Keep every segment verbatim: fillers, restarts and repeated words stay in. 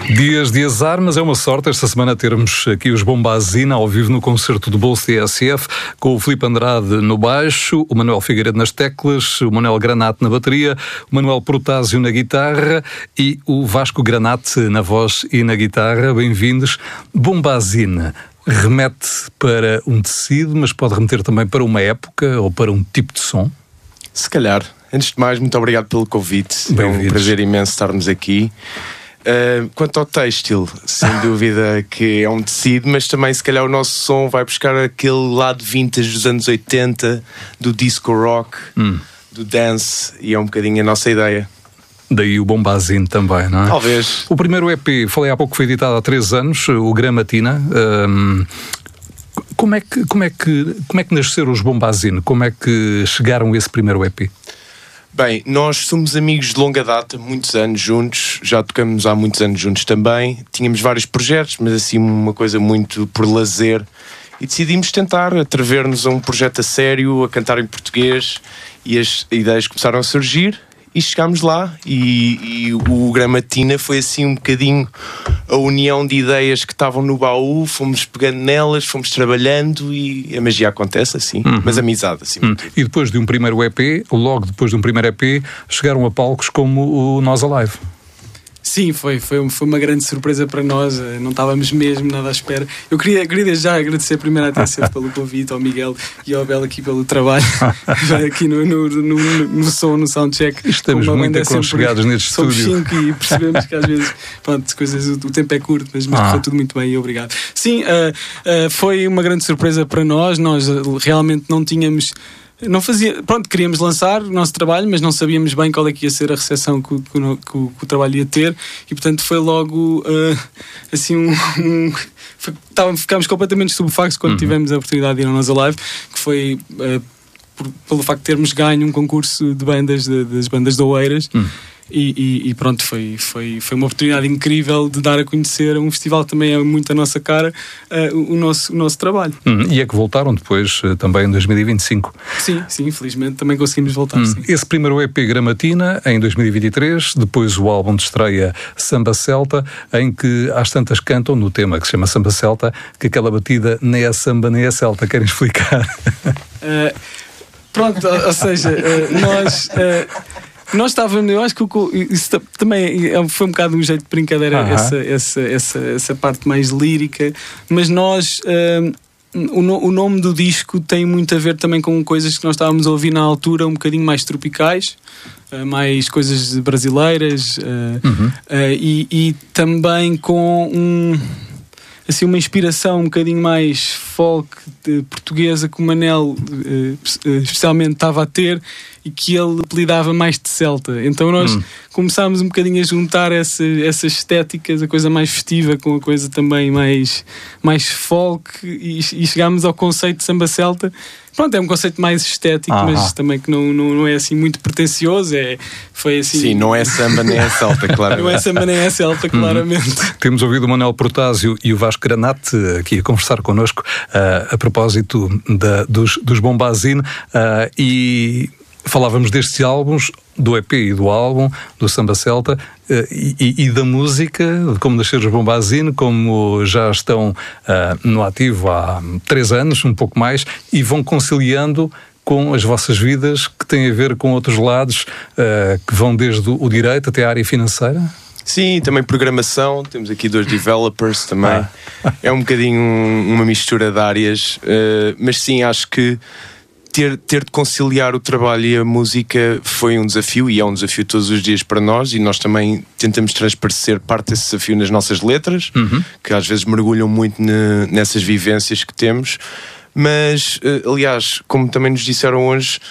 Dias de azar, mas é uma sorte esta semana termos aqui os Bombazina ao vivo no concerto do Bolso T S F, com o Filipe Andrade no baixo, o Manuel Figueiredo nas teclas, o Manuel Granate na bateria, o Manuel Protásio na guitarra e o Vasco Granate na voz e na guitarra. Bem-vindos. Bombazina remete para um tecido, mas pode remeter também para uma época ou para um tipo de som? Se calhar. Antes de mais, muito obrigado pelo convite. É um prazer imenso estarmos aqui. Uh, quanto ao têxtil, sem dúvida que é um tecido, mas também se calhar o nosso som vai buscar aquele lado vintage dos anos oitenta, do disco rock, hum. do dance, e é um bocadinho a nossa ideia. Daí o Bombazina também, não é? Talvez. O primeiro E P, falei há pouco, foi editado há três anos, o Gramatina. Um, como, é que, como, é que, como é que nasceram os Bombazina? Como é que chegaram a esse primeiro E P? Bem, nós somos amigos de longa data, muitos anos juntos, já tocamos há muitos anos juntos também. Tínhamos vários projetos, mas assim uma coisa muito por lazer. E decidimos tentar atrever-nos a um projeto a sério, a cantar em português, e as ideias começaram a surgir. E chegámos lá e, e o Gramatina foi assim um bocadinho a união de ideias que estavam no baú, fomos pegando nelas, fomos trabalhando e a magia acontece assim, uhum. mas amizade assim. Uhum. E depois de um primeiro E P, logo depois de um primeiro E P, chegaram a palcos como o Nós Alive. Sim, foi, foi, foi uma grande surpresa para nós, não estávamos mesmo nada à espera. Eu queria, queria desde já agradecer primeiro a T S F pelo convite, ao Miguel e ao Bel aqui pelo trabalho, já aqui no, no, no, no som, no soundcheck. Estamos muito aconchegados neste estúdio. Somos cinco e percebemos que às vezes, pronto, coisas, o, o tempo é curto, mas, mas ah. correu tudo muito bem e obrigado. Sim, uh, uh, foi uma grande surpresa para nós, nós realmente não tínhamos... Não fazia, pronto, queríamos lançar o nosso trabalho, mas não sabíamos bem qual é que ia ser a recepção que o, que o, que o, que o trabalho ia ter, e portanto foi logo uh, assim um, um foi, tá, ficámos completamente estupefactos quando uhum. tivemos a oportunidade de ir ao Nós Alive, que foi uh, por, pelo facto de termos ganho um concurso de bandas de, das bandas de Oeiras. Uhum. E, e, e pronto, foi, foi, foi uma oportunidade incrível de dar a conhecer um festival que também é muito a nossa cara, uh, o, nosso, o nosso trabalho. Hum, e é que voltaram depois, uh, também em dois mil e vinte e cinco. Sim, sim, infelizmente também conseguimos voltar. Hum. Sim. Esse primeiro E P Gramatina, em dois mil e vinte e três, depois o álbum de estreia Samba Celta, em que às tantas cantam no tema que se chama Samba Celta, que aquela batida nem é samba nem é celta. Querem explicar? Uh, pronto, ou, ou seja, uh, nós... Uh, Nós estávamos, eu acho que isso também foi um bocado um jeito de brincadeira, uh-huh. essa, essa, essa, essa parte mais lírica, mas nós, uh, o, no, o nome do disco tem muito a ver também com coisas que nós estávamos a ouvir na altura, um bocadinho mais tropicais, uh, mais coisas brasileiras, uh, uhum. uh, e, e também com um... assim, uma inspiração um bocadinho mais folk de, portuguesa que o Manel uh, especialmente estava a ter e que ele apelidava mais de celta. Então nós hum. começámos um bocadinho a juntar essa, essas estéticas, a coisa mais festiva com a coisa também mais, mais folk, e, e chegámos ao conceito de samba celta. Pronto, é um conceito mais estético, ah, mas também que não, não, não é assim muito pretencioso. É, foi assim... Sim, não é samba nem é celta, claramente. Não é samba nem é celta, claramente. Hum. Temos ouvido o Manuel Protásio e o Vasco Granate aqui a conversar connosco uh, a propósito da, dos, dos Bombazina, uh, e falávamos destes álbuns, do E P e do álbum, do Samba Celta, uh, e, e da música, de como nasceram os Bombazina, como já estão uh, no ativo há três anos, um pouco mais, e vão conciliando com as vossas vidas que têm a ver com outros lados, uh, que vão desde o direito até a área financeira? Sim, também programação, temos aqui dois developers também, ah. é um bocadinho uma mistura de áreas, uh, mas sim, acho que Ter, ter de conciliar o trabalho e a música foi um desafio, e é um desafio todos os dias para nós, e nós também tentamos transparecer parte desse desafio nas nossas letras, uhum. que às vezes mergulham muito ne, nessas vivências que temos, mas, aliás, como também nos disseram hoje,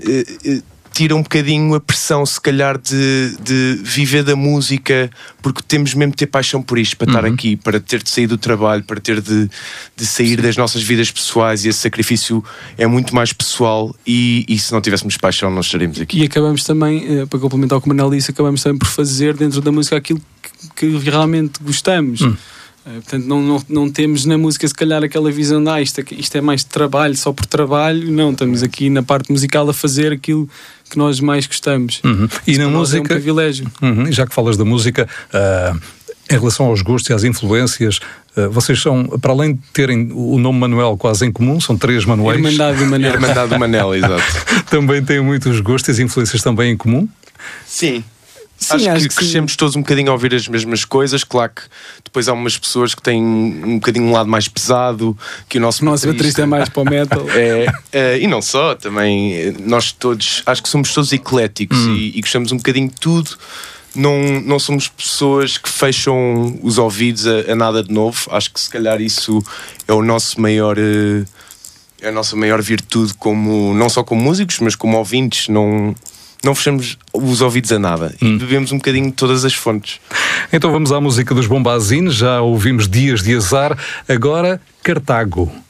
tira um bocadinho a pressão, se calhar, de, de viver da música, porque temos mesmo de ter paixão por isto, para uhum. estar aqui, para ter de sair do trabalho, para ter de, de sair Sim. das nossas vidas pessoais, e esse sacrifício é muito mais pessoal, e, e se não tivéssemos paixão não estaríamos aqui. E acabamos também, para complementar o que o Manel disse, acabamos também por fazer dentro da música aquilo que, que realmente gostamos. Uhum. Portanto, não, não, não temos na música se calhar aquela visão de ah, isto, isto é mais de trabalho, só por trabalho. Não, estamos aqui na parte musical a fazer aquilo que nós mais gostamos. Uhum. E na música é um privilégio. Uhum. Já que falas da música, uh, em relação aos gostos e às influências, vocês são, para além de terem o nome Manuel quase em comum, são três Manuéis. Irmandade do Manel. Irmandade do Manel, exato. Também têm muitos gostos e as influências também em comum? Sim. Sim, acho, acho que, que crescemos sim. todos um bocadinho a ouvir as mesmas coisas. Claro que depois há umas pessoas que têm um bocadinho um lado mais pesado, que o nosso, o nosso baterista é mais para o metal. É, é, e não só, também nós todos, acho que somos todos ecléticos hum. e, e gostamos um bocadinho de tudo. Não, não somos pessoas que fecham os ouvidos a, a nada de novo. Acho que se calhar isso é o nosso maior... é a nossa maior virtude, como, não só como músicos, mas como ouvintes. Não... Não fechamos os ouvidos a nada e hum. bebemos um bocadinho de todas as fontes. Então vamos à música dos Bombazine. Já ouvimos Dias de Azar, agora Cartago.